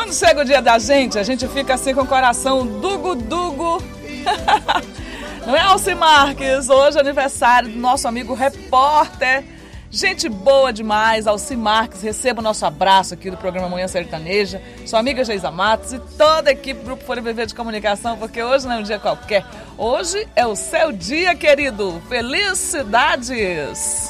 Quando chega o dia da gente, a gente fica assim com o coração dugo-dugo. Não é, Alci Marques? Hoje é aniversário do nosso amigo repórter. Gente boa demais, Alci Marques. Receba o nosso abraço aqui do programa Manhã Sertaneja. Sua amiga Geisa Matos e toda a equipe do Grupo Folha PV de Comunicação, porque hoje não é um dia qualquer. Hoje é o seu dia, querido. Felicidades!